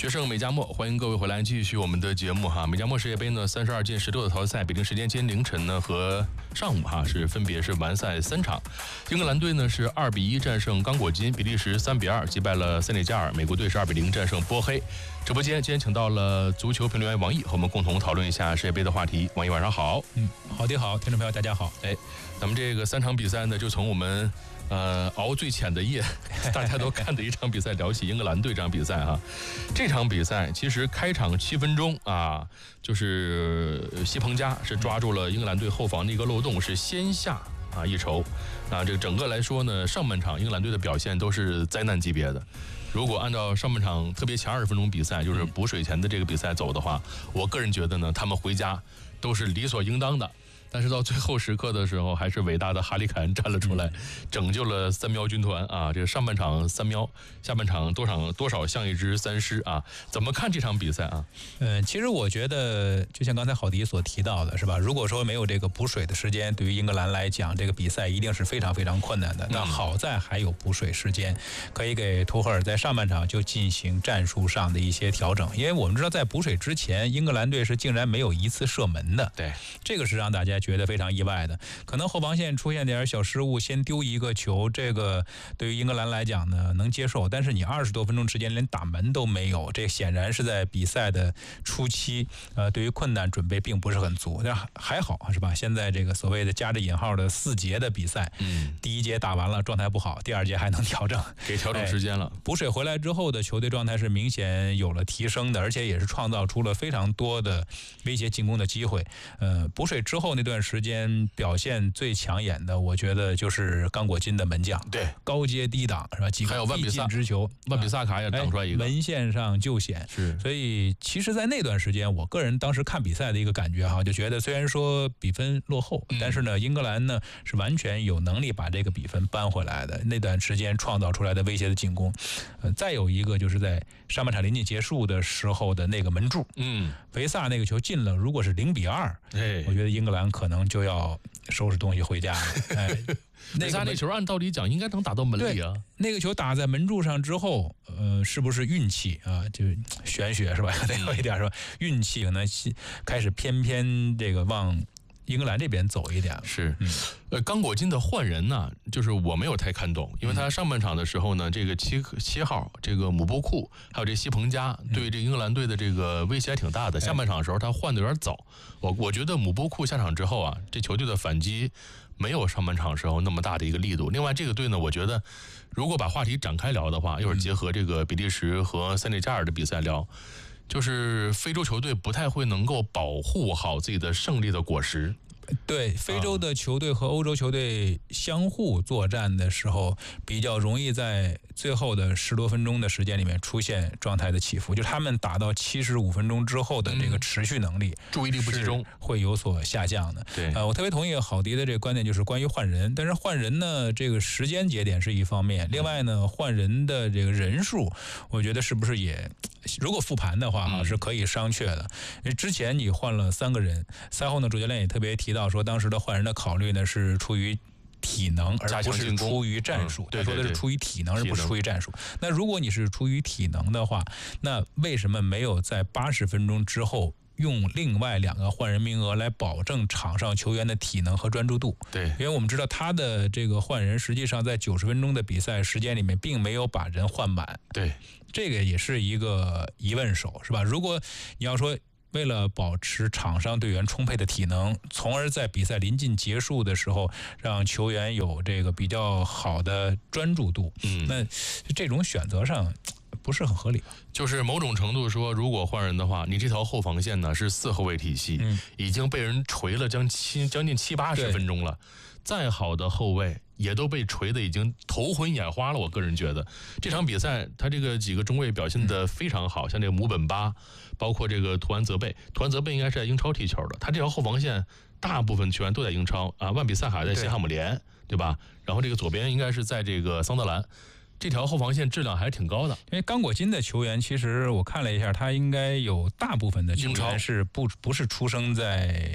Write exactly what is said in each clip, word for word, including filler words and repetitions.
决胜美加墨，欢迎各位回来继续我们的节目哈。美加墨世界杯呢，三十二届十六的淘汰赛，北京时间今天凌晨呢和上午哈是分别是完赛三场。英格兰队呢是二比一战胜刚果金，比利时三比二击败了塞内加尔，美国队是二比零战胜波黑。直播间今天请到了足球评论员王毅，和我们共同讨论一下世界杯的话题。王毅晚上好。 嗯，好的好，听众朋友大家好。 哎，咱们这个三场比赛呢，就从我们呃熬最浅的夜，大家都看的一场比赛聊起英格兰队这场比赛哈。这场比赛其实开场七分钟啊，就是西彭加是抓住了英格兰队后防的一个漏洞，是先下啊一筹。啊，这个整个来说呢，上半场英格兰队的表现都是灾难级别的。如果按照上半场特别前二十分钟比赛，就是补水前的这个比赛走的话，我个人觉得呢，他们回家都是理所应当的。但是到最后时刻的时候，还是伟大的哈里凯恩站了出来，拯救了三喵军团啊！这个上半场三喵，下半场多少多少像一只三狮啊！怎么看这场比赛啊？ 嗯，其实我觉得，就像刚才郝迪所提到的，是吧？如果说没有这个补水的时间，对于英格兰来讲，这个比赛一定是非常非常困难的。那好在还有补水时间，可以给图赫尔在上半场就进行战术上的一些调整。因为我们知道，在补水之前，英格兰队是竟然没有一次射门的。 对， 这个是让大家觉得非常意外的，可能后防线出现点小失误，先丢一个球，这个对于英格兰来讲呢能接受，但是你二十多分钟之间连打门都没有，这显然是在比赛的初期，呃，对于困难准备并不是很足，但还好是吧？现在这个所谓的加着引号的四节的比赛，嗯，第一节打完了状态不好，第二节还能调整， 给调整时间了。 哎、补水回来之后的球队状态是明显有了提升的，而且也是创造出了非常多的威胁进攻的机会。呃，补水之后那段时间。表现最抢眼的，我觉得就是刚果金的门将， 对， 高接低挡是吧？几个必进之球， 万比萨卡也挡出来一个， 哎、门线上救险。 是， 所以其实，在那段时间，我个人当时看比赛的一个感觉哈，就觉得虽然说比分落后，嗯、但是呢，英格兰呢是完全有能力把这个比分扳回来的。那段时间创造出来的威胁的进攻，呃，再有一个就是在上半场临近结束的时候的那个门柱，嗯，维萨那个球进了，如果是零比二，哎，我觉得英格兰可能就要收拾东西回家了。哎， 那个那球按道理讲应该能打到门里啊。 那个球打在门柱上之后，呃，是不是运气啊？就玄学是吧？得有一点是吧？运气可能开始偏偏这个往英格兰这边走一点了。 是，嗯、呃，刚果金的换人呢，就是我没有太看懂，因为他上半场的时候呢，这个七七号这个姆波库还有这西彭加对这英格兰队的这个威胁还挺大的。下半场的时候他换的有点早，我我觉得姆波库下场之后啊，这球队的反击没有上半场时候那么大的一个力度。另外这个队呢，我觉得如果把话题展开聊的话，一会儿结合这个比利时和塞内加尔的比赛聊。就是非洲球队不太会能够保护好自己的胜利的果实。 对，非洲的球队和欧洲球队相互作战的时候，比较容易在最后的十多分钟的时间里面出现状态的起伏，就是他们打到七十五分钟之后的这个持续能力、嗯、 注意力不集中会有所下降的。 对， 呃，我特别同意郝迪的这个观点，就是关于换人，但是换人呢，这个时间节点是一方面，另外呢，换人的这个人数，我觉得是不是也，如果复盘的话啊，是可以商榷的。因为之前你换了三个人，赛后呢，主教练也特别提到说，当时的换人的考虑呢是出于体能，而不是出于战术。他说的是出于体能，而不是出于战术。那如果你是出于体能的话，那为什么没有在八十分钟之后用另外两个换人名额来保证场上球员的体能和专注度？ 对， 因为我们知道他的这个换人，实际上在九十分钟的比赛时间里面，并没有把人换满。 对， 这个也是一个疑问手，是吧？如果你要说，为了保持场上队员充沛的体能，从而在比赛临近结束的时候让球员有这个比较好的专注度，嗯，那这种选择上不是很合理。 就是某种程度说，如果换人的话，你这条后防线呢是四后卫体系，嗯、已经被人锤了将七将近七八十分钟了，再好的后卫也都被锤的已经头昏眼花了。我个人觉得这场比赛他这个几个中卫表现得非常好，像这个姆本巴，包括这个图安泽贝，图安泽贝应该是在英超踢球的，他这条后防线大部分球员都在英超啊，万比萨卡在西汉姆联， 对, 对吧？然后这个左边应该是在这个桑德兰。这条后防线质量还是挺高的， 因为刚果金的球员，其实我看了一下，他应该有大部分的球员是不不是出生在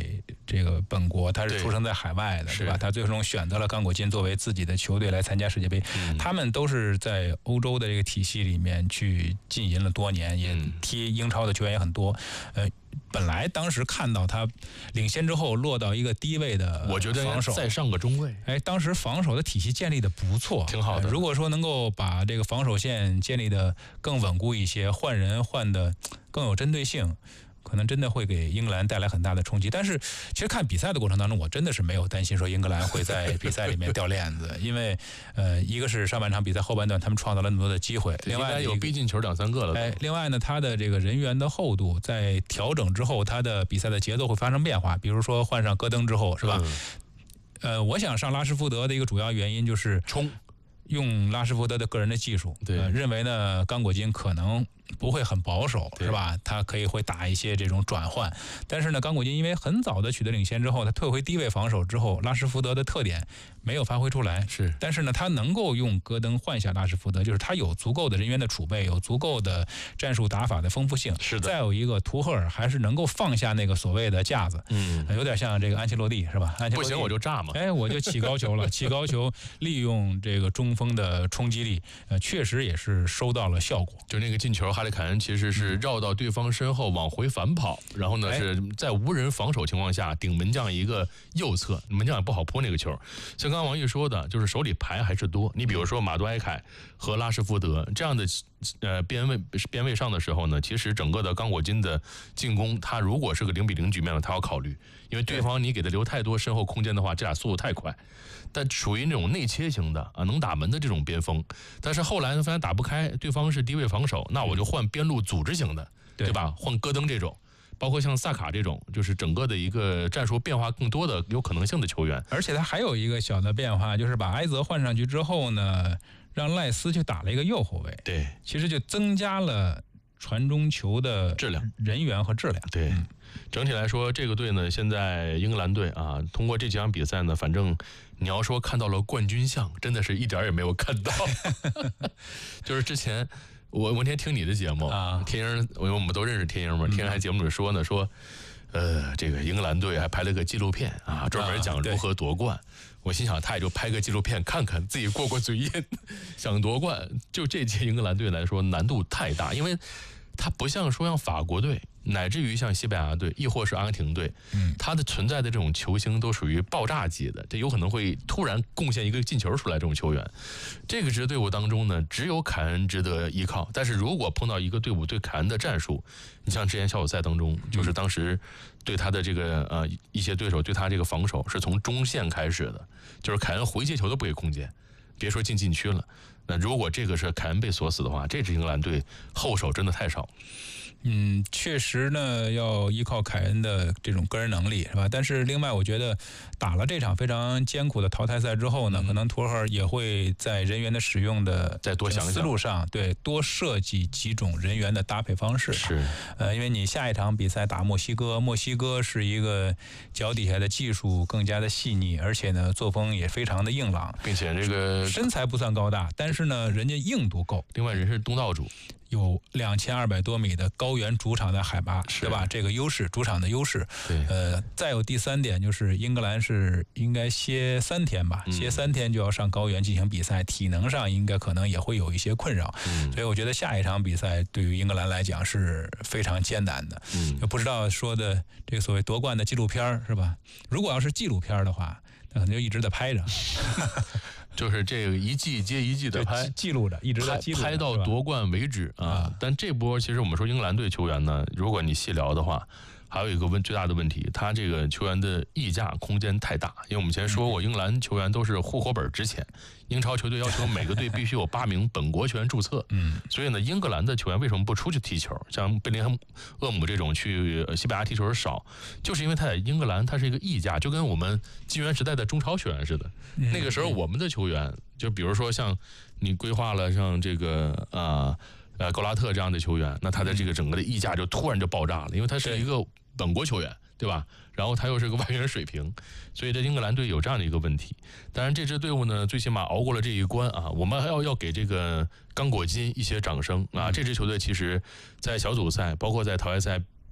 这个本国，他是出生在海外的，对吧？他最终选择了刚果金作为自己的球队来参加世界杯。嗯、他们都是在欧洲的这个体系里面去浸淫了多年，也踢英超的球员也很多。呃，本来当时看到他领先之后落到一个低位的防守， 我觉得再上个中卫。 哎，当时防守的体系建立的不错， 挺好的。 呃、如果说能够把这个防守线建立的更稳固一些，换人换的更有针对性。可能真的会给英格兰带来很大的冲击，但是其实看比赛的过程当中，我真的是没有担心说英格兰会在比赛里面掉链子，因为呃，一个是上半场比赛后半段他们创造了那么多的机会，另外有逼进球两三个了。 哎，另外呢，他的这个人员的厚度在调整之后，他的比赛的节奏会发生变化，比如说换上戈登之后，是吧？嗯、呃，我想上拉什福德的一个主要原因就是冲。 用拉什福德的个人的技术， 对、 呃，认为呢，刚果金可能不会很保守，是吧？他可以会打一些这种转换，但是呢，刚果金因为很早的取得领先之后，他退回低位防守之后，拉什福德的特点没有发挥出来， 是。 但是呢，他能够用戈登换下拉什福德，就是他有足够的人员的储备，有足够的战术打法的丰富性。 是的。 再有一个，图赫尔还是能够放下那个所谓的架子， 嗯， 有点像这个安切洛蒂，是吧？安切洛蒂不行我就炸嘛， 哎，我就起高球了，起高球，利用这个中锋的冲击力，呃，确实也是收到了效果。 就那个进球，哈里凯恩其实是绕到对方身后往回反跑，嗯、然后呢是在无人防守情况下顶门将一个右侧，门将也不好扑那个球。像刚刚王毅说的，就是手里牌还是多。你比如说马杜埃凯和拉什福德这样的呃边位边位上的时候呢，其实整个的刚果金的进攻，他如果是个零比零局面了，他要考虑，因为对方你给他留太多身后空间的话，这俩速度太快。但属于那种内切型的啊，能打门的这种边锋，但是后来呢，发现打不开，对方是低位防守，那我就换边路组织型的，对吧？换戈登这种，包括像萨卡这种，就是整个的一个战术变化更多的有可能性的球员。 而且他还有一个小的变化，就是把埃泽换上去之后呢，让赖斯去打了一个右后卫， 对， 其实就增加了传中球的质量、 人员和质量。 对。嗯，整体来说，这个队呢，现在英格兰队啊，通过这几场比赛呢，反正你要说看到了冠军相，真的是一点也没有看到。就是之前我我那天听你的节目啊，天鹰，因为我们都认识天鹰嘛，天鹰还节目里说呢，说呃，这个英格兰队还拍了个纪录片啊，专门讲如何夺冠。啊，我心想，他也就拍个纪录片看看，自己过过嘴瘾，想夺冠。就这届英格兰队来说，难度太大，因为它不像说像法国队，乃至于像西班牙队，亦或是阿根廷队，嗯，它的存在的这种球星都属于爆炸级的，这有可能会突然贡献一个进球出来这种球员。这个支队伍当中呢，只有凯恩值得依靠。但是如果碰到一个队伍对凯恩的战术，你像之前小组赛当中，就是当时对他的这个呃一些对手对他这个防守是从中线开始的，就是凯恩回接球都不给空间，别说进禁区了。那如果这个是凯恩被锁死的话，这支英格兰队后手真的太少。 嗯，确实呢，要依靠凯恩的这种个人能力，是吧？但是另外，我觉得打了这场非常艰苦的淘汰赛之后呢，嗯、可能图赫尔也会在人员的使用的再多想想思路上，对，多设计几种人员的搭配方式。 是， 呃，因为你下一场比赛打墨西哥，墨西哥是一个脚底下的技术更加的细腻，而且呢，作风也非常的硬朗， 并且这个身材不算高大，但是呢，人家硬度够。 另外，人是东道主。 有两千二百多米的高原主场的海拔，对吧？这个优势，主场的优势。 对。 呃，再有第三点就是英格兰是应该歇三天吧，嗯、歇三天就要上高原进行比赛，体能上应该可能也会有一些困扰。嗯。所以我觉得下一场比赛对于英格兰来讲是非常艰难的。嗯。不知道说的这个所谓夺冠的纪录片是吧？如果要是纪录片的话，那可能就一直在拍着。 就是这个一季接一季的拍， 记录着，一直在记录着， 拍到夺冠为止啊！啊但这波其实我们说英格兰队球员呢，如果你细聊的话，还有一个问最大的问题，他这个球员的溢价空间太大。因为我们前说过，英格兰球员都是户口本值钱，英超球队要求每个队必须有八名本国球员注册。嗯，所以呢，英格兰的球员为什么不出去踢球？像贝林汉厄姆这种去西班牙踢球少，就是因为他在英格兰他是一个溢价，就跟我们金元时代的中超球员似的。嗯、那个时候我们的球员，就比如说像你规划了像这个啊。呃呃，高拉特这样的球员，那他的这个整个的溢价就突然就爆炸了，因为他是一个本国球员，对吧？然后他又是个外援水平，所以这英格兰队有这样的一个问题。当然，这支队伍呢，最起码熬过了这一关啊，我们还要要给这个刚果金一些掌声啊！这支球队其实，在小组赛，包括在淘汰赛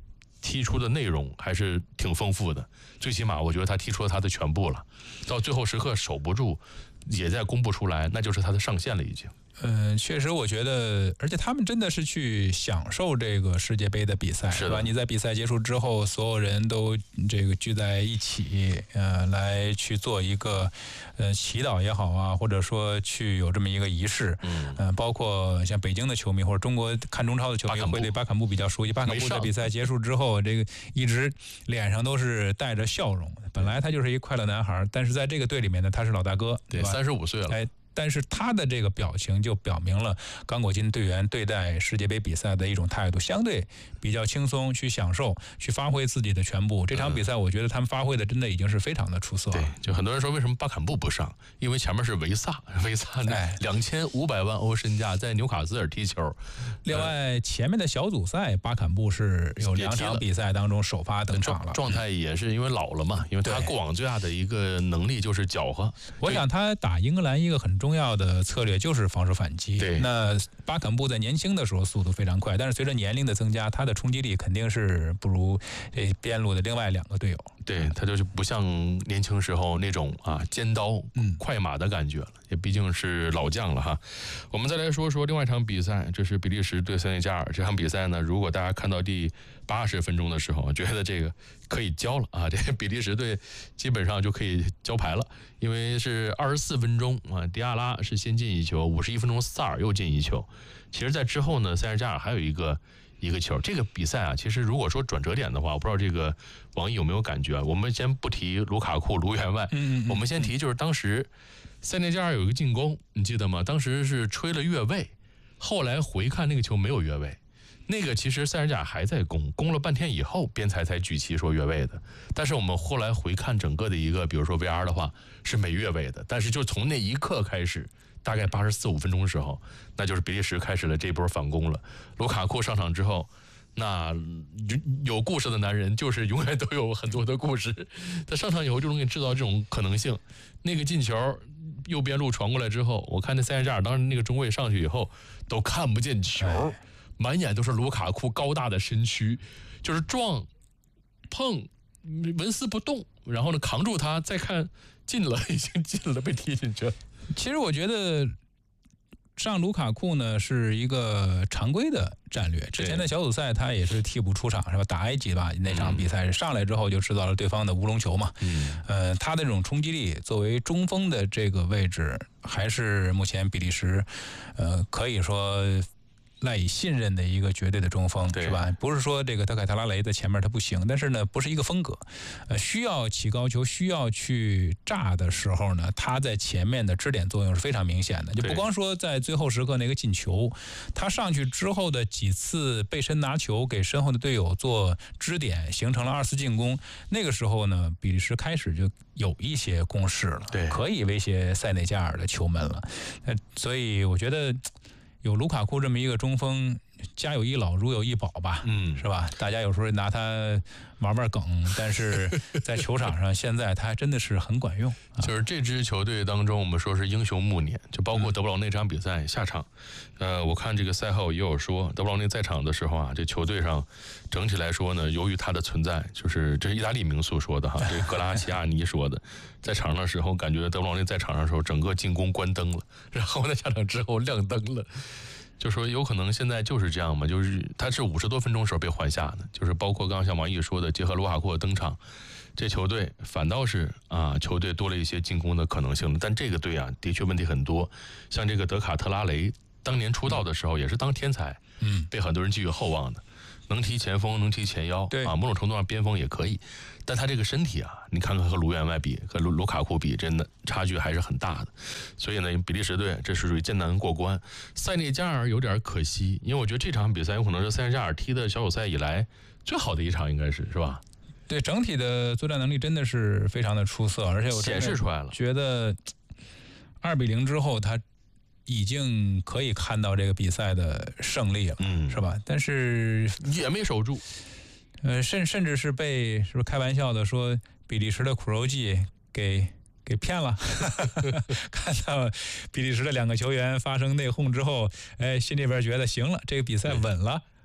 踢出的内容还是挺丰富的，最起码我觉得他踢出了他的全部了，到最后时刻守不住，也在公布出来，那就是他的上限了已经。 嗯，确实，我觉得，而且他们真的是去享受这个世界杯的比赛，是吧？你在比赛结束之后，所有人都这个聚在一起，呃，来去做一个呃祈祷也好啊，或者说去有这么一个仪式，嗯，呃，包括像北京的球迷或者中国看中超的球迷会对巴坎布比较熟悉。巴坎布在比赛结束之后，这个一直脸上都是带着笑容，本来他就是一快乐男孩，但是在这个队里面呢，他是老大哥， 对，三十五岁了， 哎。但是他的这个表情就表明了刚果金队员对待世界杯比赛的一种态度，相对比较轻松，去享受，去发挥自己的全部。这场比赛，我觉得他们发挥的真的已经是非常的出色了。 对，就很多人说为什么巴坎布不上，因为前面是维萨，维萨两千五百万欧身价在纽卡斯尔踢球。 另外，前面的小组赛，巴坎布是有两场比赛当中首发登场了， 状态也是因为老了嘛，因为他过往最大的一个能力就是搅和。 我想他打英格兰一个很重要的策略就是防守反击。 对， 那巴坎布在年轻的时候速度非常快，但是随着年龄的增加，他的冲击力肯定是不如这边路的另外两个队友。 对，他就是不像年轻时候那种啊尖刀快马的感觉了，也毕竟是老将了哈。我们再来说说另外一场比赛，这是比利时对塞内加尔。这场比赛呢，如果大家看到第八十分钟的时候，觉得这个可以交了啊，这个比利时队基本上就可以交牌了，因为是二十四分钟啊，迪亚拉是先进一球，五十一分钟萨尔又进一球。其实在之后呢，塞内加尔还有一个一个球。这个比赛啊，其实如果说转折点的话，我不知道这个网易有没有感觉啊？我们先不提卢卡库、卢员外，我们先提就是当时塞内加尔有一个进攻，你记得吗？当时是吹了越位，后来回看那个球没有越位。那个其实塞内加尔还在攻，攻了半天以后，边裁才举旗说越位的。但是我们后来回看整个的一个，比如说 V R 的话，是没越位的。但是就从那一刻开始，大概八十四五分钟的时候，那就是比利时开始了这波反攻了。卢卡库上场之后，那有故事的男人就是永远都有很多的故事。他上场以后就能给你制造这种可能性。那个进球，右边路传过来之后，我看那塞内加尔当时那个中卫上去以后都看不见球。满眼都是卢卡库高大的身躯，就是撞、碰、纹丝不动，然后呢扛住他，再看进了，已经进了，被踢进去了。 其实我觉得上卢卡库呢是一个常规的战略。之前的小组赛他也是替补出场，是吧？打埃及吧那场比赛、嗯、上来之后就制造了对方的乌龙球嘛。嗯，呃，他的这种冲击力，作为中锋的这个位置，还是目前比利时，呃，可以说赖以信任的一个绝对的中锋，是吧？不是说这个德凯特拉雷在前面他不行，但是呢，不是一个风格。呃，需要起高球、需要去炸的时候呢，他在前面的支点作用是非常明显的。就不光说在最后时刻那个进球，他上去之后的几次背身拿球，给身后的队友做支点，形成了二次进攻。那个时候呢，比利时开始就有一些攻势了， 对， 可以威胁塞内加尔的球门了。呃，所以我觉得有卢卡库这么一个中锋，家有一老如有一宝吧，嗯，是吧？大家有时候拿他玩玩梗，但是在球场上现在他真的是很管用。 就是这支球队当中，我们说是英雄暮年，就包括德布劳内这场比赛下场，呃，我看这个赛后也有说，德布劳内在场的时候啊，这球队上整体来说呢，由于他的存在，就是这是意大利名宿说的哈，这格拉齐亚尼说的，在场上的时候感觉德布劳内在场上的时候，整个进攻关灯了，然后在下场之后亮灯了。就说有可能现在就是这样嘛，就是他是五十多分钟时候被换下的，就是包括刚刚像王毅说的，结合卢卡库的登场，这球队反倒是啊，球队多了一些进攻的可能性了。但这个队啊，的确问题很多，像这个德卡特拉雷当年出道的时候也是当天才，嗯，被很多人寄予厚望的，能踢前锋，能踢前腰，对啊，某种程度上边锋也可以。但他这个身体啊，你看看和卢员外比，和卢卢卡库比，真的差距还是很大的。所以呢，比利时队这是属于艰难过关。塞内加尔有点可惜，因为我觉得这场比赛有可能是塞内加尔踢的小组赛以来最好的一场，应该是是吧？ 对，整体的作战能力真的是非常的出色，而且我显示出来了， 觉得二比零之后他已经可以看到这个比赛的胜利了，嗯，是吧？但是也没守住。 呃，甚甚至是被是不是开玩笑的说比利时的苦肉计给给骗了，看到比利时的两个球员发生内讧之后，哎，心里边觉得行了，这个比赛稳了，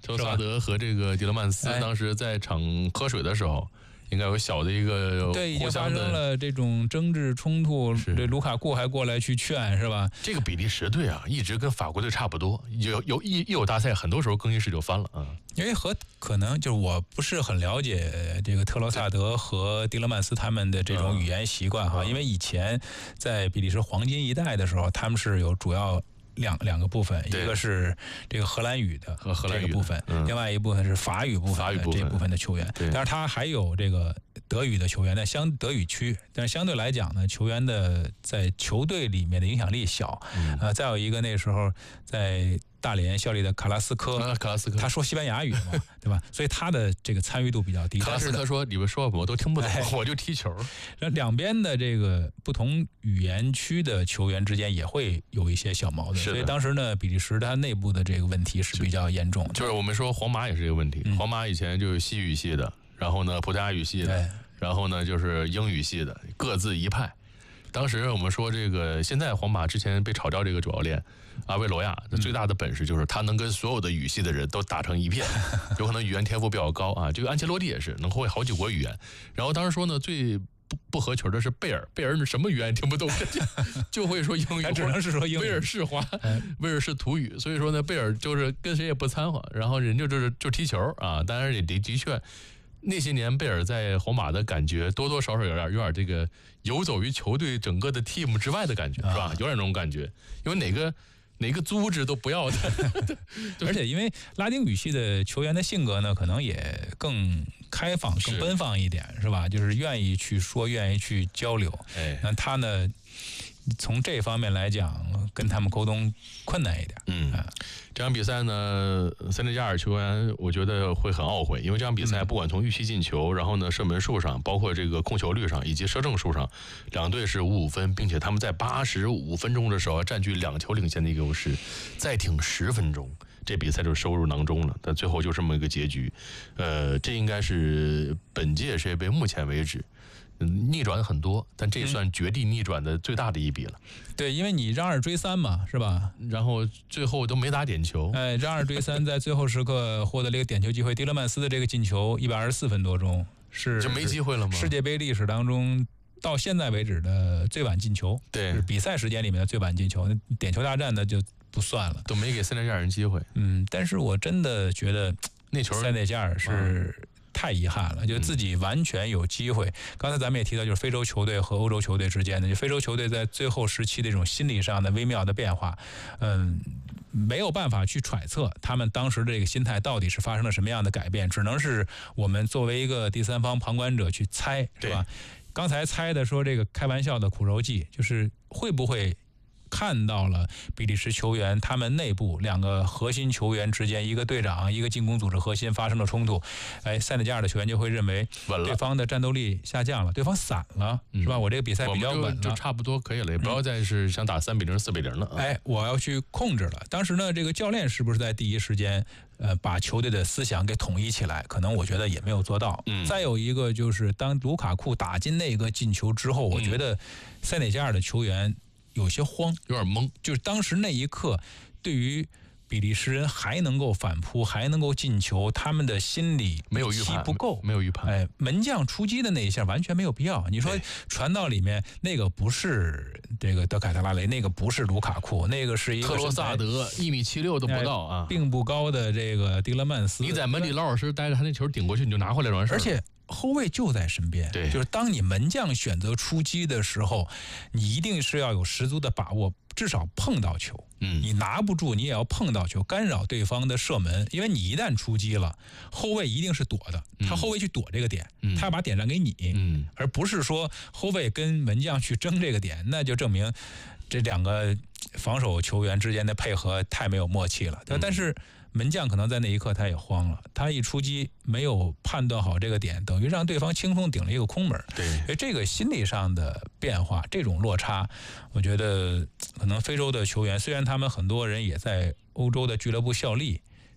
特罗萨德和这个迪勒曼斯当时在场喝水的时候。应该有小的一个对，已经发生了这种争执冲突，这卢卡库还过来去劝，是吧？ 这个比利时队啊，一直跟法国队差不多，有有一一有大赛，很多时候更衣室就翻了啊。 因为和可能就是我不是很了解这个特罗萨德和迪勒曼斯他们的这种语言习惯哈，因为以前在比利时黄金一代的时候，他们是有主要。两两个部分，一个是这个荷兰语的这个部分， 嗯、 另外一部分是法语部分的这部分的球员。但是他还有这个德语的球员，在相德语区，但是相对来讲呢，球员的在球队里面的影响力小。 嗯、 呃，再有一个那时候在大连效力的卡拉斯科， 啊、卡拉斯科他说西班牙语嘛，对吧？所以他的这个参与度比较低。 卡拉斯科说：“你们说我都听不懂，哎、我就踢球。” 两边的这个不同语言区的球员之间也会有一些小矛盾，所以当时呢，比利时它内部的这个问题是比较严重的。 就是我们说皇马也是这个问题，嗯、皇马以前就是西语系的，然后呢葡萄牙语系的，然后呢就是英语系的，各自一派。当时我们说这个，现在皇马之前被炒掉这个主教练阿维罗亚，最大的本事就是他能跟所有的语系的人都打成一片，有可能语言天赋比较高啊。这个安切洛蒂也是能会好几国语言。然后当时说呢，最不不合群的是贝尔，贝尔什么语言也听不懂，就会说英语， 他只能是说英语， 威尔士话，威尔士土语。所以说呢，贝尔就是跟谁也不掺和，然后人家就是就踢球啊。当然也的的确。那些年贝尔在皇马的感觉多多少少有点有点这个游走于球队整个的 team 之外的感觉，是吧？有点那种感觉，因为哪个哪个组织都不要的。 而且因为拉丁语系的球员的性格呢，可能也更开放、更奔放一点，是吧？就是愿意去说，愿意去交流。 哎， 那他呢？从这方面来讲，跟他们沟通困难一点。 嗯，这场比赛呢，塞内加尔球员我觉得会很懊悔，因为这场比赛不管从预期进球，然后呢射门数上，包括这个控球率上，以及射正数上，两队是五五分，并且他们在八十五分钟的时候占据两球领先的一个优势，再挺十分钟。这比赛就收入囊中了，但最后就这么一个结局，呃，这应该是本届世界杯目前为止。逆转很多，但这算绝地逆转的最大的一笔了。 嗯、对，因为你让二追三嘛，是吧？ 然后最后都没打点球。 哎，让二追三，在最后时刻获得了一个点球机会。迪勒曼斯的这个进球，一百二十四分多钟，是就没机会了吗？ 世界杯历史当中到现在为止的最晚进球， 对， 是比赛时间里面的最晚进球。点球大战的就不算了， 都没给塞内加尔人机会。 嗯，但是我真的觉得那球塞内加尔是。嗯太遗憾了，就自己完全有机会。刚才咱们也提到，就是非洲球队和欧洲球队之间的，就非洲球队在最后时期的这种心理上的微妙的变化，嗯，没有办法去揣测他们当时的这个心态到底是发生了什么样的改变，只能是我们作为一个第三方旁观者去猜，是吧？刚才猜的说这个开玩笑的苦肉计，就是会不会看到了比利时球员他们内部两个核心球员之间，一个队长一个进攻组织核心发生了冲突，哎，塞内加尔的球员就会认为对方的战斗力下降了，对方散了，是吧？我这个比赛比较稳了， 就差不多可以了，也不要再是想打三比零、四比零了。 哎，我要去控制了。当时呢，这个教练是不是在第一时间呃把球队的思想给统一起来？可能我觉得也没有做到。 嗯。 再有一个就是当卢卡库打进那个进球之后，我觉得塞内加尔的球员有些慌， 有点懵， 就是当时那一刻，对于比利时人还能够反扑，还能够进球，他们的心理没有预判不够， 没有预判。 哎，门将出击的那一下完全没有必要。你说传到里面那个不是这个德凯特拉雷，那个不是卢卡库，那个是一个特罗萨德，一米七六都不到啊， 并不高的这个迪勒曼斯。 你在门里老老实待着，他那球顶过去你就拿回来完事儿。 而且后卫就在身边， 对， 就是当你门将选择出击的时候，你一定是要有十足的把握，至少碰到球。 嗯， 你拿不住，你也要碰到球，干扰对方的射门，因为你一旦出击了，后卫一定是躲的，他后卫去躲这个点， 嗯、 他要把点让给你， 嗯， 而不是说后卫跟门将去争这个点，那就证明这两个防守球员之间的配合太没有默契了。 嗯、 但是门将可能在那一刻他也慌了，他一出击没有判断好这个点，等于让对方轻松顶了一个空门。 对， 所以这个心理上的变化，这种落差，我觉得可能非洲的球员虽然他们很多人也在欧洲的俱乐部效力，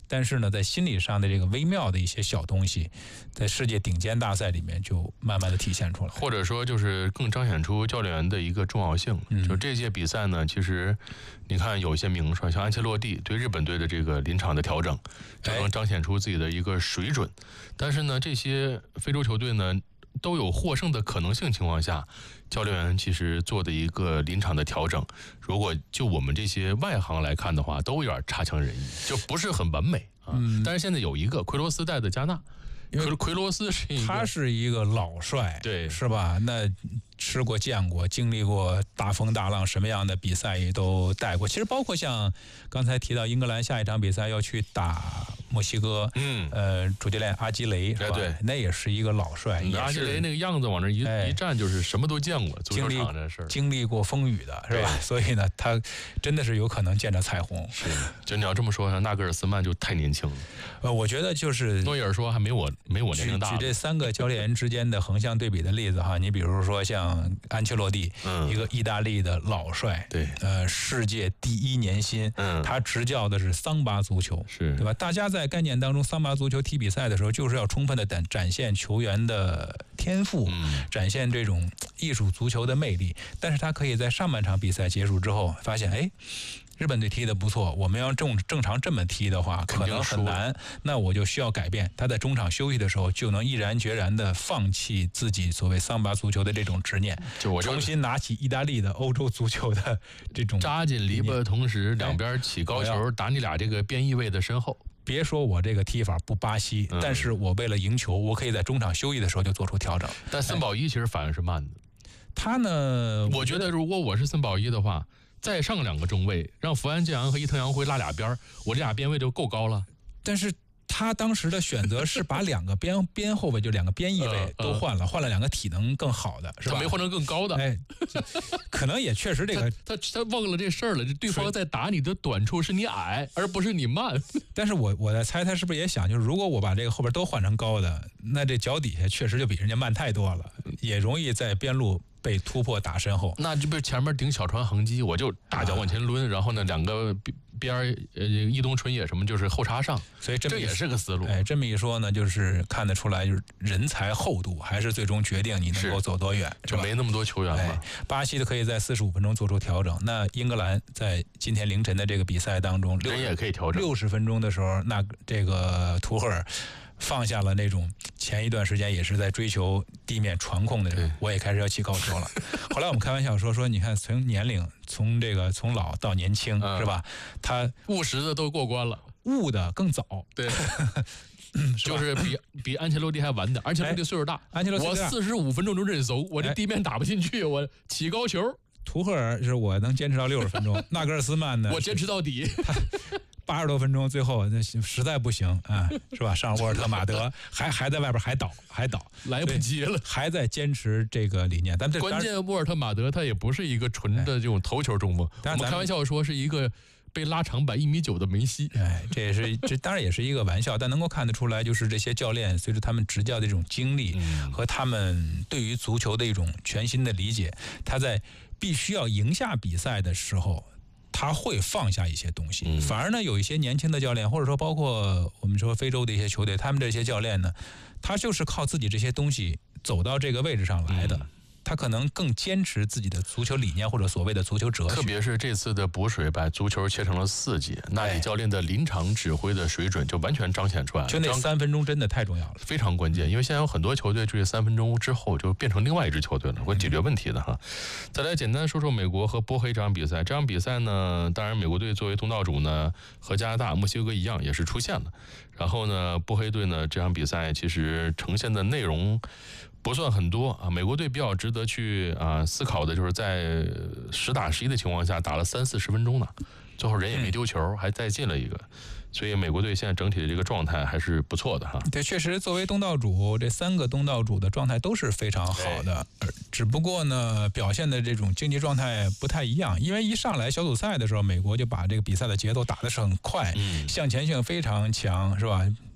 但是呢，在心理上的这个微妙的一些小东西，在世界顶尖大赛里面就慢慢的体现出来， 或者说就是更彰显出教练员的一个重要性。嗯、就这届比赛呢，其实你看有一些名帅，像安切洛蒂对日本队的这个临场的调整，就能彰显出自己的一个水准。哎、但是呢，这些非洲球队呢，都有获胜的可能性情况下，教练员其实做的一个临场的调整，如果就我们这些外行来看的话，都有点差强人意，就不是很完美啊。嗯、但是现在有一个奎罗斯带的加纳，奎奎罗斯是一个， 他是一个老帅， 对， 是吧？那吃过、见过、经历过大风大浪，什么样的比赛也都带过。其实包括像刚才提到英格兰下一场比赛要去打墨西哥，嗯，呃，主教练阿基雷是吧？ 对， 那也是一个老帅，也是阿基雷那个样子往那一、哎、一站，就是什么都见过，足球场这事儿， 经历过风雨的是吧？所以呢，他真的是有可能见着彩虹。 是，就你要这么说，纳格尔斯曼就太年轻了。 呃，我觉得就是诺伊尔说还没我没我年龄大。 举这三个教练员之间的横向对比的例子哈，你比如说像安切洛蒂，嗯、一个意大利的老帅， 对， 呃，世界第一年薪，嗯，他执教的是桑巴足球， 是对吧？大家在概念当中，桑巴足球踢比赛的时候，就是要充分的展展现球员的天赋，嗯、展现这种艺术足球的魅力。但是他可以在上半场比赛结束之后，发现，哎。日本队踢得不错，我们要正正常这么踢的话，可能很难。那我就需要改变。他在中场休息的时候，就能毅然决然地放弃自己所谓桑巴足球的这种执念， 就我重新拿起意大利的欧洲足球的这种扎进篱笆的同时，两边起高球，打你俩这个边翼位的身后。 别说我这个踢法不巴西，嗯、但是我为了赢球，我可以在中场休息的时候就做出调整。 但森保一其实反应是慢的。 他呢， 我觉得如果我是森保一的话。再上两个中卫，让福安健洋和伊藤洋辉拉俩边，我这俩边位就够高了。 但是他当时的选择是把两个边边后卫，就两个边翼位都换了，换了两个体能更好的，是吧？ 他没换成更高的。 哎，可能也确实这个他他, 他忘了这事儿了。这对方在打你的短处是你矮，而不是你慢。 但是我我在猜，他是不是也想，就是如果我把这个后边都换成高的，那这脚底下确实就比人家慢太多了，也容易在边路被突破打身后。 那就不是前面顶小船横击，我就大脚往前抡，啊、然后呢两个边儿呃伊东纯也什么就是后插上， 所以这这也是个思路。 哎，这么一说呢，就是看得出来，就是人才厚度还是最终决定你能够走多远， 就没那么多球员了。 哎、巴西的可以在四十五分钟做出调整，那英格兰在今天凌晨的这个比赛当中， 人也可以调整。 六十分钟的时候，那这个图赫尔放下了那种前一段时间也是在追求地面传控的人，我也开始要起高球了。后来我们开玩笑说说，你看从年龄从这个从老到年轻、嗯、是吧？他务实的都过关了， 悟的更早。 对。是就是比比安切洛蒂还晚点，安切洛蒂岁数大， 哎、安切洛蒂我四十五分钟就认怂，我这地面打不进去，哎、我起高球。 图赫尔是我能坚持到六十分钟，纳格尔斯曼呢？ 我坚持到底。 八十多分钟，最后那实在不行啊，是吧？上沃尔特马德还还在外边还倒还倒， 来不及了， 还在坚持这个理念。但这关键沃尔特马德他也不是一个纯的这种头球中锋，我们开玩笑说是一个被拉长板一米九的梅西。 哎，这也是这当然也是一个玩笑，但能够看得出来，就是这些教练随着他们执教的这种经历和他们对于足球的一种全新的理解，他在必须要赢下比赛的时候。他会放下一些东西，嗯、反而呢，有一些年轻的教练，或者说包括我们说非洲的一些球队，他们这些教练呢，他就是靠自己这些东西走到这个位置上来的。嗯他可能更坚持自己的足球理念或者所谓的足球哲学， 特别是这次的补水把足球切成了四节，那李教练的临场指挥的水准就完全彰显出来了。 就那三分钟真的太重要了， 非常关键，因为现在有很多球队这三分钟之后就变成另外一支球队了，会解决问题的哈。再来简单说说美国和波黑这场比赛，这场比赛呢，当然美国队作为东道主呢，和加拿大、墨西哥一样也是出线了。然后呢，波黑队呢这场比赛其实呈现的内容不算很多啊，美国队比较值得去啊思考的就是在十打十一的情况下打了三四十分钟呢，最后人也没丢球，还再进了一个，所以美国队现在整体的这个状态还是不错的哈。 对，确实作为东道主，这三个东道主的状态都是非常好的，只不过呢表现的这种竞技状态不太一样，因为一上来小组赛的时候，美国就把这个比赛的节奏打的是很快，嗯、向前性非常强，是吧？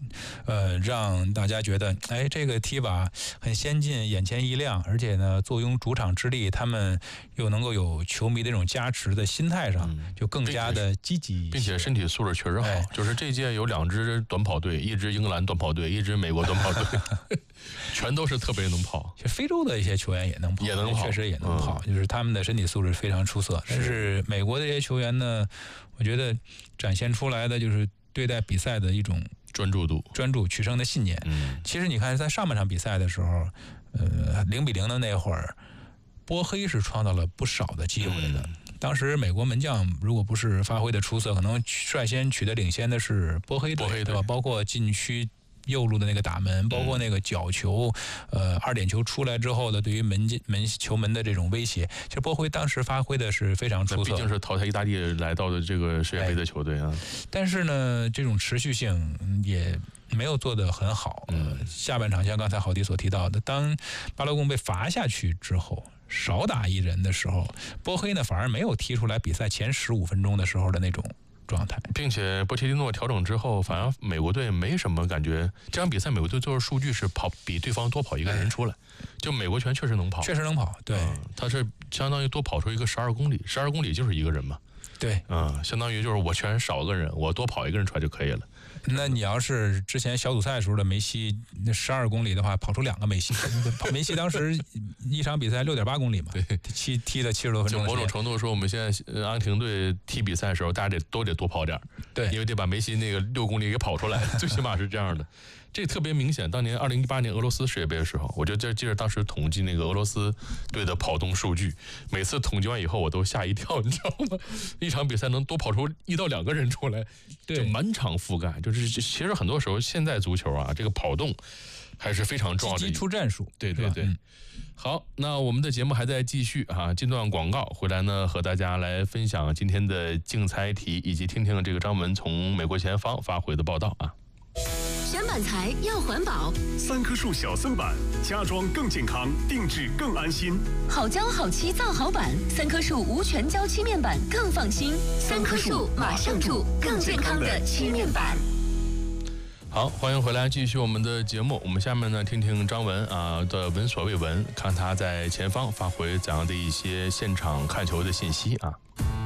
呃，让大家觉得，哎，这个踢法很先进，眼前一亮，而且呢，坐拥主场之力，他们又能够有球迷的这种加持的心态上，嗯、就更加的积极， 并且身体素质确实好。哎、就是这届有两支短跑队，一支英格兰短跑队，一支美国短跑队，全都是特别能跑。 其实非洲的一些球员也能跑， 也能跑， 确实也能跑，嗯、就是他们的身体素质非常出色。但是美国的这些球员呢，我觉得展现出来的就是对待比赛的一种专注度、 专注、取胜的信念。 嗯， 其实你看，在上半场比赛的时候，呃，零比零的那会儿，波黑是创造了不少的机会的。嗯、当时美国门将如果不是发挥的出色，可能率先取得领先的是波黑队，对吧？包括禁区右路的那个打门，包括那个角球，呃，二点球出来之后的对于门门球门的这种威胁，其实波辉当时发挥的是非常出色。 毕竟是淘汰意大利来到的这个世界杯的球队啊。 但是呢，这种持续性也没有做得很好。 嗯， 下半场像刚才郝迪所提到的，当巴勒贡被罚下去之后，少打一人的时候，波黑呢反而没有踢出来比赛前十五分钟的时候的那种状态， 并且波切蒂诺调整之后，反而美国队没什么感觉。这场比赛美国队最后数据是跑比对方多跑一个人出来，就美国拳确实能跑， 确实能跑。对， 嗯、他是相当于多跑出一个十二公里，十二公里就是一个人嘛。 对， 嗯，相当于就是我拳少个人，我多跑一个人出来就可以了。 那你要是之前小组赛时候的梅西那十二公里的话，跑出两个梅西，梅西当时一场比赛六点八公里嘛， 对， 踢踢了七十多分钟。 就某种程度说，我们现在阿根廷队踢比赛的时候，大家得都得多跑点， 对， 因为得把梅西那个六公里给跑出来，最起码是这样的。这特别明显，当年二零一八年俄罗斯世界杯的时候，我就记得当时统计那个俄罗斯队的跑动数据，每次统计完以后我都吓一跳，你知道吗？一场比赛能多跑出一到两个人出来，就满场覆盖。就是其实很多时候现在足球啊，这个跑动还是非常重要的。 积极出战术， 对对对。嗯、好，那我们的节目还在继续啊，进段广告回来呢，和大家来分享今天的竞猜题，以及听听这个张文从美国前方发回的报道啊。 选板材要环保， 三棵树小森板，家装更健康，定制更安心。 好胶好漆造好板，三棵树无全胶漆面板更放心。三棵树马上住，更健康的漆面板。 好，欢迎回来，继续我们的节目。我们下面呢，听听张文啊的闻所未闻，看他在前方发回怎样的一些现场看球的信息啊。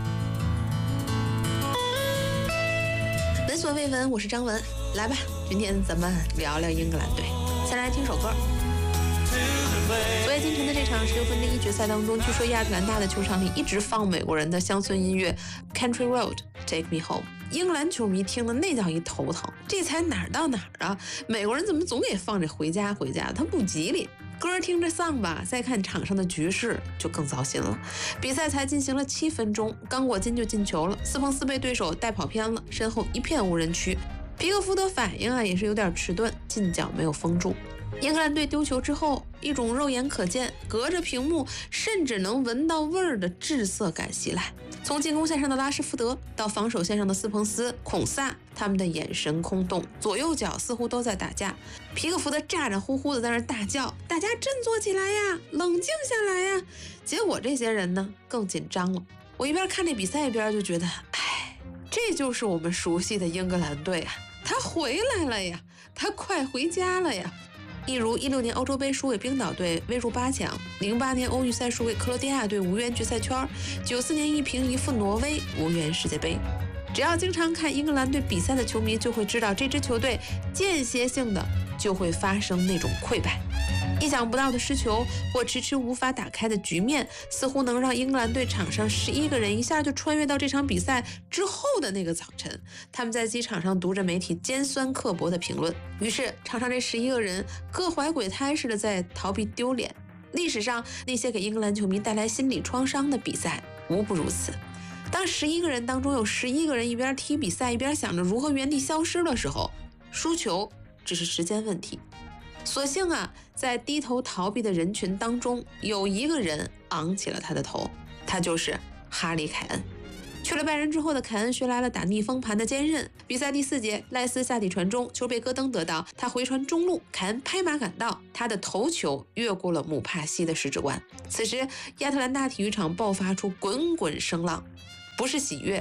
闻所未闻，我是张文，来吧，今天咱们聊聊英格兰队。先来听首歌。昨夜今晨的这场十六分之一决赛当中，据说亚特兰大的球场里一直放美国人的乡村音乐 Country Road Take Me Home， 英格兰球迷听的那叫一头疼，这才哪儿到哪儿啊？美国人怎么总给放这回家回家，他不吉利。歌听着丧吧，再看场上的局势就更糟心了。比赛才进行了七分钟，刚果金就进球了，斯彭斯被对手带跑偏了，身后一片无人区。皮克福德反应啊也是有点迟钝，进脚没有封住。英格兰队丢球之后，一种肉眼可见、隔着屏幕甚至能闻到味儿的滞涩感袭来。从进攻线上的拉什福德到防守线上的斯彭斯、孔萨，他们的眼神空洞，左右脚似乎都在打架。皮克福德咋咋呼呼的在那大叫：“大家振作起来呀，冷静下来呀！”结果这些人呢更紧张了。我一边看这比赛一边就觉得，哎，这就是我们熟悉的英格兰队啊，他回来了呀，他快回家了呀。一如一六年欧洲杯输给冰岛队未入八强，零八年欧预赛输给克罗地亚队无缘决赛圈，九四年一平一负挪威无缘世界杯。只要经常看英格兰队比赛的球迷就会知道，这支球队间歇性的就会发生那种溃败。意想不到的失球或迟迟无法打开的局面，似乎能让英格兰队场上十一个人一下就穿越到这场比赛之后的那个早晨。他们在机场上读着媒体尖酸刻薄的评论，于是场上这十一个人各怀鬼胎似的在逃避丢脸。历史上那些给英格兰球迷带来心理创伤的比赛无不如此。当十一个人当中有十一个人一边踢比赛一边想着如何原地消失的时候，输球只是时间问题。所幸啊，在低头逃避的人群当中，有一个人昂起了他的头，他就是哈里凯恩。去了拜仁之后的凯恩学来了打逆风盘的坚韧。比赛第四节，赖斯下底传中，球被戈登得到，他回传中路，凯恩拍马赶到，他的头球越过了姆帕西的十指关。此时，亚特兰大体育场爆发出滚滚声浪，不是喜悦，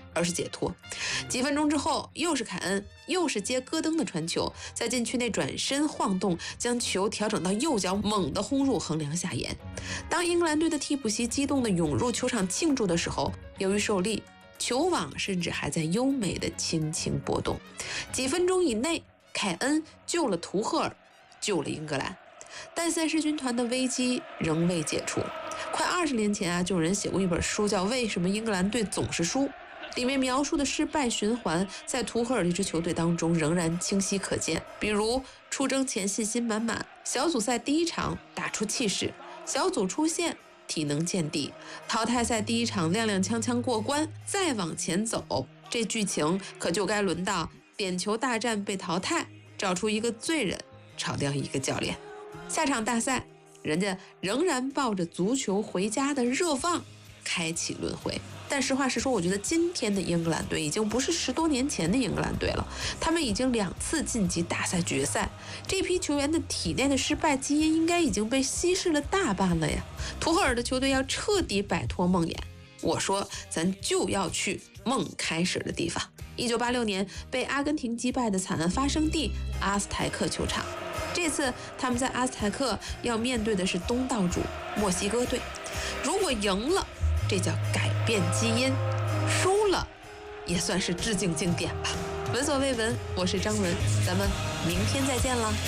而是解脱。几分钟之后，又是凯恩，又是接戈登的传球，在禁区内转身晃动，将球调整到右脚，猛地轰入横梁下沿。当英格兰队的替补席激动地涌入球场庆祝的时候，由于受力，球网甚至还在优美的轻轻波动。几分钟以内，凯恩救了图赫尔，救了英格兰，但赛事军团的危机仍未解除。快二十年前啊，就有人写过一本书，叫《为什么英格兰队总是输》，里面描述的失败循环，在图赫尔这支球队当中仍然清晰可见。比如出征前信心满满，小组赛第一场打出气势，小组出线体能见底，淘汰赛第一场踉踉跄跄过关，再往前走，这剧情可就该轮到点球大战被淘汰，找出一个罪人，炒掉一个教练。下场大赛，人家仍然抱着足球回家的热望开启轮回。但实话实说，我觉得今天的英格兰队已经不是十多年前的英格兰队了，他们已经两次晋级大赛决赛，这批球员的体内的失败基因应该已经被稀释了大半了呀。图赫尔的球队要彻底摆脱梦魇，我说咱就要去梦开始的地方。一九八六年被阿根廷击败的惨案发生地阿斯台克球场，这次他们在阿斯台克要面对的是东道主墨西哥队，如果赢了，这叫改变基因，输了也算是致敬经典吧。闻所未闻，我是张文，咱们明天再见了。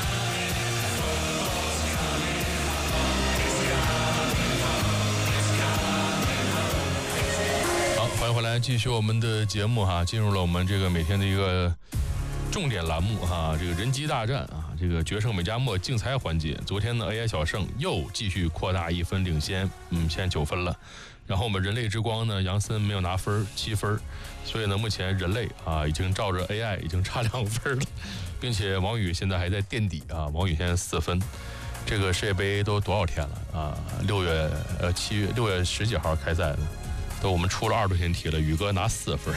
好，欢迎回来，继续我们的节目哈，进入了我们这个每天的一个重点栏目哈，这个人机大战啊，这个决胜美加墨竞猜环节。昨天呢 A I 小胜又继续扩大一分领先，嗯，现在九分了。然后我们人类之光呢，杨森没有拿分，七分，所以呢，目前人类啊已经照着 A I 已经差两分了，并且王宇现在还在垫底啊，王宇现在四分。这个世界杯都多少天了啊？六月呃七月六月十几号开赛的，都我们出了二十多天题了，宇哥拿四分。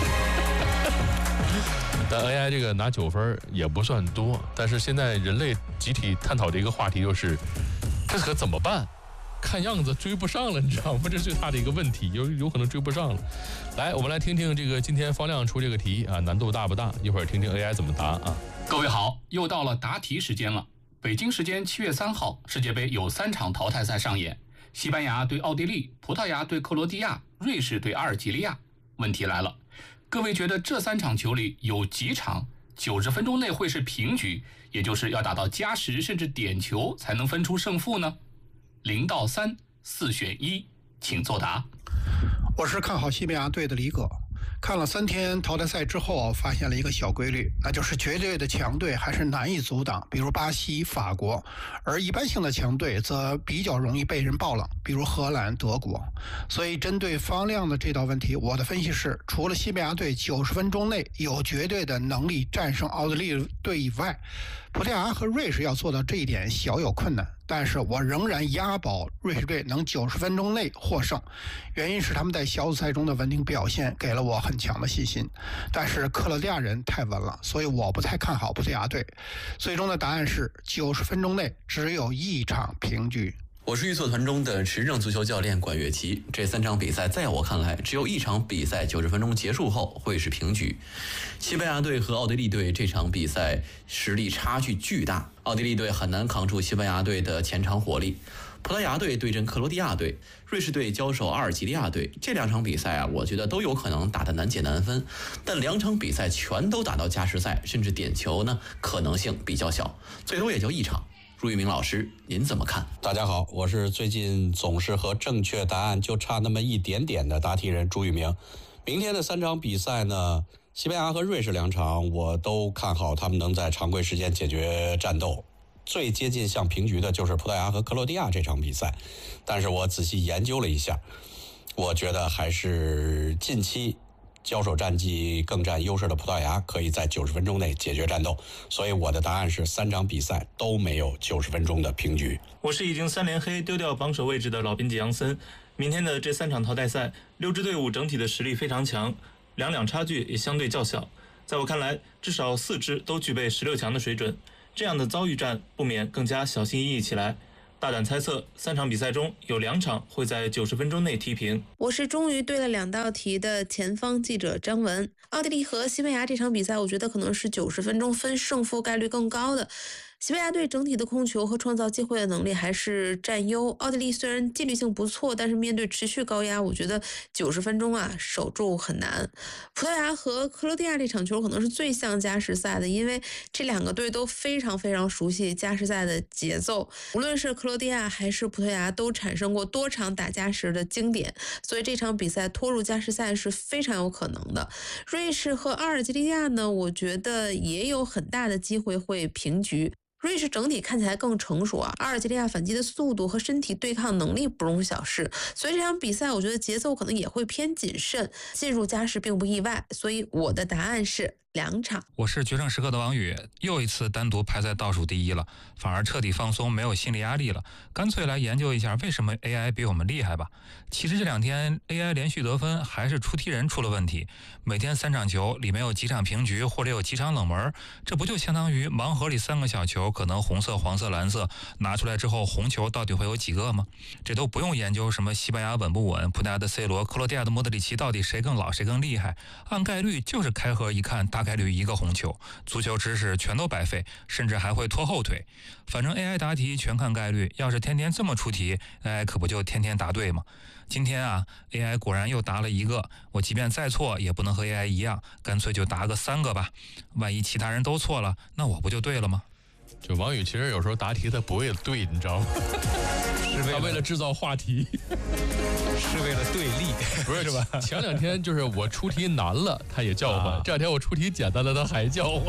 但 A I 这个拿九分也不算多，但是现在人类集体探讨的一个话题就是，这可怎么办？看样子追不上了，你知道吗？这是最大的一个问题，有有可能追不上了。来，我们来听听这个今天方亮出这个题啊，难度大不大？一会儿听听 A I 怎么答啊。 各位好，又到了答题时间了。北京时间七月三号，世界杯有三场淘汰赛上演：西班牙对奥地利，葡萄牙对克罗地亚，瑞士对阿尔及利亚。问题来了，各位觉得这三场球里有几场九十分钟内会是平局，也就是要打到加时甚至点球才能分出胜负呢？零到三，四选一，请作答。 我是看好西班牙队的李葛。看了三天淘汰赛之后，发现了一个小规律，那就是绝对的强队还是难以阻挡，比如巴西、法国，而一般性的强队则比较容易被人爆冷，比如荷兰、德国。所以针对方亮的这道问题，我的分析是，除了西班牙队九十分钟内有绝对的能力战胜奥地利队以外，葡萄牙和瑞士要做到这一点小有困难，但是我仍然押宝瑞士队能九十分钟内获胜，原因是他们在小组赛中的稳定表现给了我很强的信心。但是克罗地亚人太稳了，所以我不太看好葡萄牙队。最终的答案是九十分钟内只有一场平局。 我是预测团中的持证足球教练管乐琪。这三场比赛在我看来，只有一场比赛九十分钟结束后会是平局。西班牙队和奥地利队这场比赛实力差距巨大，奥地利队很难扛住西班牙队的前场火力。葡萄牙队对阵克罗地亚队，瑞士队交手阿尔及利亚队，这两场比赛啊，我觉得都有可能打得难解难分。但两场比赛全都打到加时赛，甚至点球呢，可能性比较小，最多也就一场。朱玉明老师，您怎么看？ 大家好，我是最近总是和正确答案就差那么一点点的答题人朱玉明。明天的三场比赛呢，西班牙和瑞士两场我都看好他们能在常规时间解决战斗。最接近像平局的就是葡萄牙和克罗地亚这场比赛，但是我仔细研究了一下，我觉得还是近期交手战绩更占优势的葡萄牙可以在九十分钟内解决战斗，所以我的答案是三场比赛都没有九十分钟的平局。 我是已经三连黑丢掉榜首位置的老编辑杨森。明天的这三场淘汰赛，六支队伍整体的实力非常强，两两差距也相对较小。在我看来，至少四支都具备十六强的水准，这样的遭遇战不免更加小心翼翼起来。 大胆猜测，三场比赛中有两场会在九十分钟内踢平。 我是终于对了两道题的前方记者张文。奥地利和西班牙这场比赛，我觉得可能是九十分钟分胜负概率更高的。西班牙队整体的控球和创造机会的能力还是占优。奥地利虽然纪律性不错，但是面对持续高压，我觉得九十分钟啊守住很难。葡萄牙和克罗地亚这场球可能是最像加时赛的，因为这两个队都非常非常熟悉加时赛的节奏。无论是克罗地亚还是葡萄牙，都产生过多场打加时的经典，所以这场比赛拖入加时赛是非常有可能的。瑞士和阿尔及利亚呢，我觉得也有很大的机会会平局。瑞士整体看起来更成熟啊，阿尔及利亚反击的速度和身体对抗能力不容小视，所以这场比赛我觉得节奏可能也会偏谨慎，进入加时并不意外，所以我的答案是两场。 我是决胜时刻的王宇，又一次单独排在倒数第一了，反而彻底放松，没有心理压力了，干脆来研究一下为什么 A I 比我们厉害吧。其实这两天 A I 连续得分还是出题人出了问题，每天三场球里面有几场平局或者有几场冷门，这不就相当于盲盒里三个小球，可能红色黄色蓝色拿出来之后红球到底会有几个吗？这都不用研究什么西班牙稳不稳，葡萄牙的 C 罗，克罗地亚的莫德里奇到底谁更老谁更厉害，按概率就是开盒一看大概率一个红球，足球知识全都白费，甚至还会拖后腿。反正 A I 答题全看概率，要是天天这么出题 A I 可不就天天答对吗？今天啊 A I 果然又答了一个，我即便再错也不能和 A I 一样，干脆就答个三个吧，万一其他人都错了，那我不就对了吗？ 就王宇其实有时候答题他不为了对，你知道吗？ 是为了他为了制造话题， 是为了对立， 不是是吧？ 前两天就是我出题难了，他也叫唤；啊、这两天我出题简单了，他还叫唤，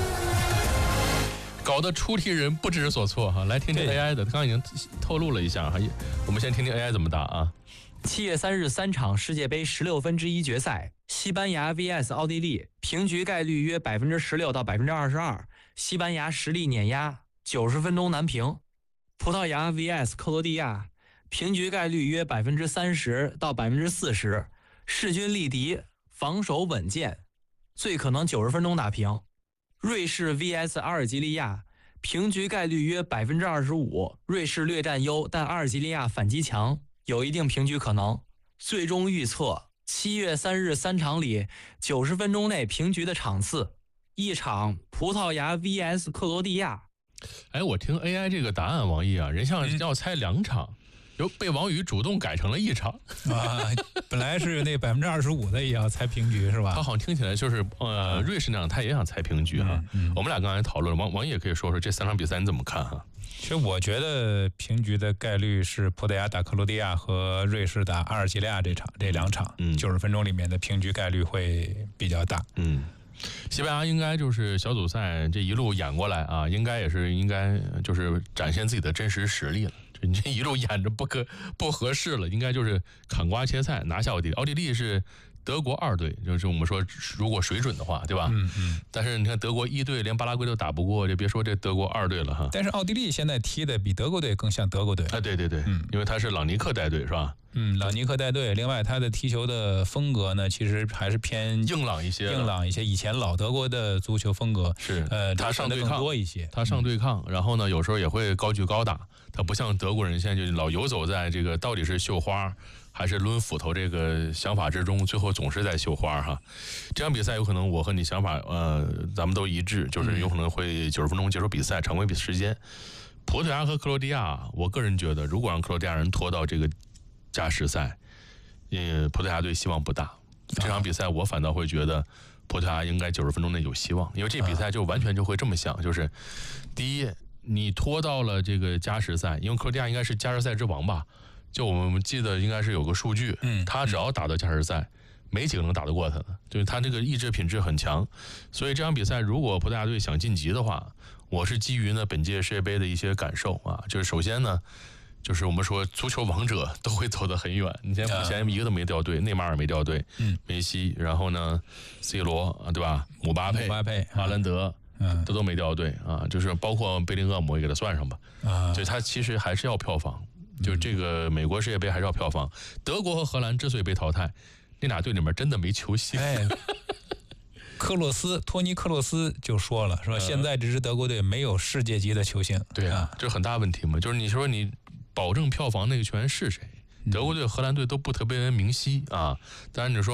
搞得出题人不知所措哈。来听听 A I 的，刚刚已经透露了一下哈，我们先听听 A I 怎么答啊。 七月三日三场世界杯十六分之一决赛，西班牙 V S 奥地利，平局概率约百分之十六到百分之二十二，西班牙实力碾压，九十分钟难平。葡萄牙 V S 克罗地亚，平局概率约百分之三十到百分之四十，势均力敌，防守稳健，最可能九十分钟打平。瑞士 V S 阿尔及利亚，平局概率约百分之二十五，瑞士略占优，但阿尔及利亚反击强，有一定平局可能。最终预测七月三日三场里九十分钟内平局的场次，一场葡萄牙 V S 克罗地亚。 哎，我听 A I 这个答案，王毅啊，人像要猜两场，又被王宇主动改成了一场啊！本来是那百分之二十五的也要猜平局是吧？ 他好像听起来就是呃，瑞士那样，他也想猜平局哈、啊嗯嗯。我们俩刚才讨论，王王毅也可以说说这三场比赛你怎么看哈、啊？ 其实我觉得平局的概率是葡萄牙打克罗地亚和瑞士打阿尔及利亚这场这两场，九十、嗯、分钟里面的平局概率会比较大。 嗯。西班牙应该就是小组赛这一路演过来啊，应该也是应该就是展现自己的真实实力了。你这一路演着不可不合适了，应该就是砍瓜切菜拿下奥地利。奥地利是德国二队，就是我们说如果水准的话，对吧？ 嗯嗯。 但是你看德国一队连巴拉圭都打不过，就别说这德国二队了哈。 但是奥地利现在踢的比德国队更像德国队啊，对对对，嗯，因为他是朗尼克带队是吧？ 嗯，朗尼克带队，另外他的踢球的风格呢，其实还是偏硬朗一些， 硬朗一些。以前老德国的足球风格是， 呃， 他上对抗多一些， 他上对抗，嗯、然后呢，有时候也会高举高打，他不像德国人现在就老游走在这个到底是绣花还是抡斧头这个想法之中，最后总是在绣花哈。这场比赛有可能我和你想法呃，咱们都一致，就是有可能会九十分钟结束比赛，常规比时间。葡萄牙和克罗地亚，我个人觉得，如果让克罗地亚人拖到这个加时赛。呃，葡萄牙队希望不大。这场比赛我反倒会觉得，葡萄牙应该九十分钟内有希望，因为这比赛就完全就会这么想，就是第一，你拖到了这个加时赛，因为克罗地亚应该是加时赛之王吧？就我们记得应该是有个数据， 嗯， 他只要打到加时赛，没几个能打得过他的，就是他这个意志品质很强。所以这场比赛如果葡萄牙队想晋级的话，我是基于呢本届世界杯的一些感受啊，就是首先呢。就是我们说足球王者都会走得很远，你现在目前一个都没掉队，内马尔没掉队， 嗯， 梅西，然后呢 ，C 罗啊，对吧？姆巴佩、 姆巴佩、 哈兰德， 嗯， 都都没掉队啊，就是包括贝林厄姆也给他算上吧， 啊， 所以他其实还是要票房，就这个美国世界杯还是要票房。德国和荷兰之所以被淘汰，那俩队里面真的没球星。 哎克洛斯，托尼·克洛斯就说了，是吧？呃、现在这支德国队没有世界级的球星。 对啊，这很大问题嘛。就是你说你保证票房那个球员是谁？德国队、荷兰队都不特别明晰啊。当然你说